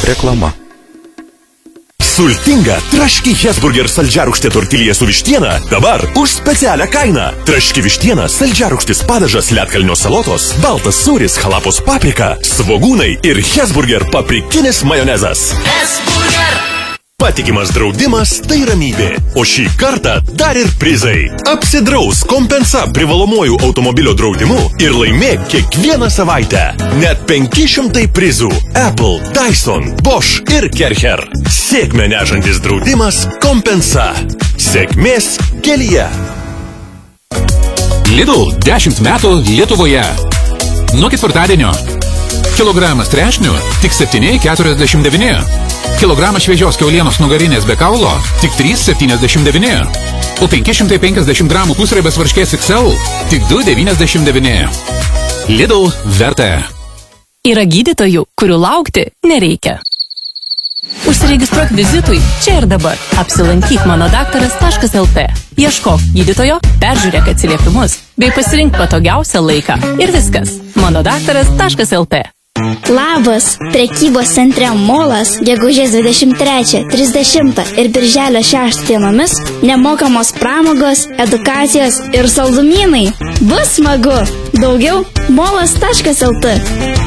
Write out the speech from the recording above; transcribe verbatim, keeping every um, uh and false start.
Reklama. Sultinga traški Hesburger saldžiarūgštė tortilija su vištiena dabar už specialią kainą. Traški vištiena, saldžiarūgštis padažas, ledkalnio salotos, baltas sūris, halapos paprika, svogūnai ir Hesburger paprikinis majonezas. Hesburger! Patikimas draudimas tai ramybė, o šį kartą dar ir prizai. Apsidraus Kompensa privalomuoju automobilio draudimu ir laimėk kiekvieną savaitę. Net penki šimtai prizų. Apple, Dyson, Bosch ir Kercher. Sėkmę nešantis draudimas Kompensa. Sėkmės kelyje. Lidl dešimt metų Lietuvoje. Nuo ketvirtadienio. Kilogramas trešnių tik septyni keturiasdešimt devyni. Kilogramas šviežios kiaulienos nugarinės be kaulo tik trys septyniasdešimt devyni. O penki šimtai penkiasdešimt gramų pusriebės varškės X L tik du devyniasdešimt devyni. Lidl verta. Yra gydytojų, kurių laukti nereikia. Užsiregistruok vizitui čia ir dabar. Apsilankyk monodaktaras taškas el tė. Ieškok gydytojo, peržiūrėk atsiliepimus bei pasirink patogiausią laiką. Ir viskas. monodaktaras taškas el tė. Labas! Prekybos centre Molas gegužės dvidešimt trečią, trisdešimtą ir birželio šeštą dienomis nemokamos pramogos, edukacijos ir saldumynai. Bus smagu! Daugiau molas taškas el tė.